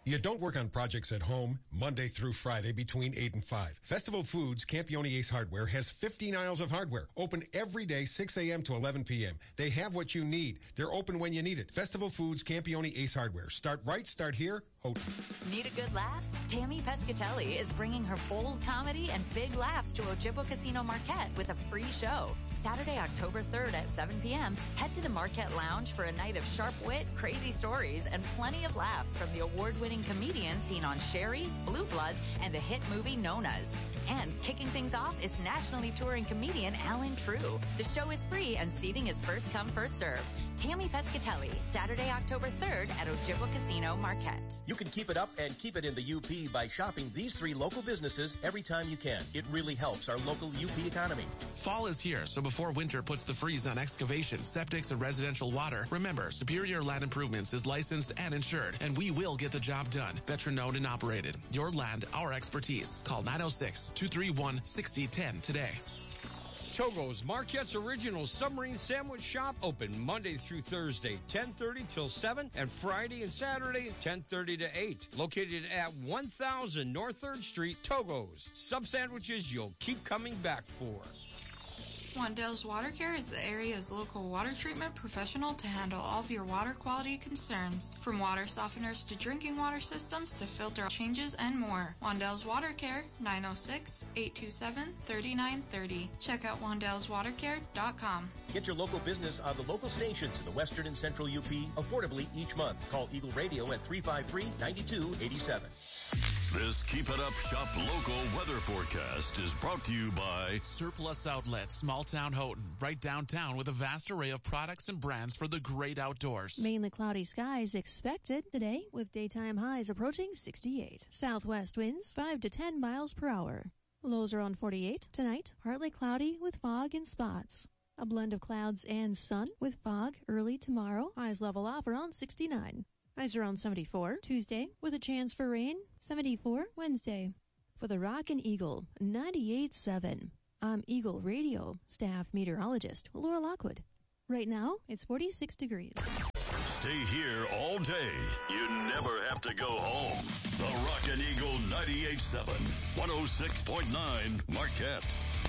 You don't work on projects at home Monday through Friday between 8 and 5. Festival Foods Campione Ace Hardware has 15 aisles of hardware. Open every day 6 a.m. to 11 p.m. They have what you need. They're open when you need it. Festival Foods Campione Ace Hardware. Start right, start here. Houghton. Need a good laugh? Tammy Pescatelli is bringing her bold comedy and big laughs to Ojibwa Casino Marquette with a free show. Saturday, October 3rd at 7 p.m., head to the Marquette Lounge for a night of sharp wit, crazy stories, and plenty of laughs from the award-winning comedians seen on Sherry, Blue Bloods, and the hit movie Nonas. And kicking things off is nationally touring comedian Alan True. The show is free and seating is first come, first served. Tammy Pescatelli, Saturday, October 3rd at Ojibwa Casino Marquette. You can keep it up and keep it in the UP by shopping these 3 local businesses every time you can. It really helps our local UP economy. Fall is here, so before winter puts the freeze on excavation, septics, and residential water, remember, Superior Land Improvements is licensed and insured, and we will get the job done. Veteran-owned and operated. Your land, our expertise. Call 906-231-6010 today. Togo's, Marquette's original submarine sandwich shop, open Monday through Thursday, 10:30 till 7, and Friday and Saturday, 10:30 to 8. Located at 1000 North 3rd Street, Togo's. Sub sandwiches you'll keep coming back for. Wandell's Water Care is the area's local water treatment professional to handle all of your water quality concerns. From water softeners to drinking water systems to filter changes and more. Wandell's Water Care, 906-827-3930. Check out wandellswatercare.com. Get your local business on the local stations in the Western and Central UP affordably each month. Call Eagle Radio at 353-9287. This Keep It Up Shop local weather forecast is brought to you by Surplus Outlet, Small Town Houghton, right downtown with a vast array of products and brands for the great outdoors. Mainly cloudy skies expected today with daytime highs approaching 68. Southwest winds 5 to 10 miles per hour. Lows around 48. Tonight, partly cloudy with fog in spots. A blend of clouds and sun with fog early tomorrow. Highs level off around 69. Highs around 74 Tuesday with a chance for rain. 74 Wednesday. For the Rock and Eagle 98.7. I'm Eagle Radio staff meteorologist Laura Lockwood. Right now, it's 46 degrees. Stay here all day. You never have to go home. The Rock and Eagle 98.7, 106.9 Marquette.